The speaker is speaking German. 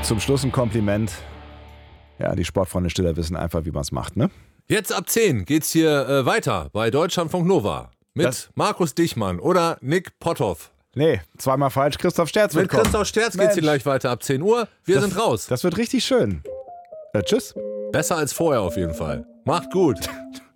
Zum Schluss ein Kompliment. Ja, die Sportfreunde Stiller wissen einfach, wie man es macht, ne? Jetzt ab 10 geht's hier weiter bei Deutschlandfunk Nova mit Markus Dichmann oder Nick Potthoff. Nee, zweimal falsch. Christoph Sterz wird Mit kommen. Christoph Sterz geht's hier gleich weiter ab 10 Uhr. Wir sind raus. Das wird richtig schön. Tschüss. Besser als vorher auf jeden Fall. Macht gut.